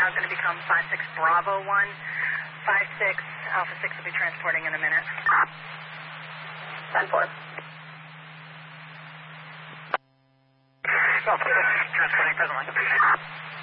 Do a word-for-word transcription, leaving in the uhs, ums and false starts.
uh, going to become five six Bravo one. five six Alpha six will be transporting in a minute. ten four. Transporting presently.